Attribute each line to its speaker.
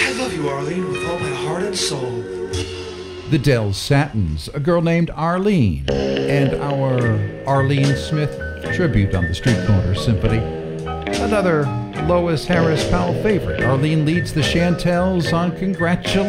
Speaker 1: I love you, Arlene, with all my heart and soul.
Speaker 2: The Del Satins, A Girl Named Arlene, and our Arlene Smith tribute on the Street Corner Symphony. Another Lois Harris Powell favorite. Arlene leads the Chantels on Congratulations.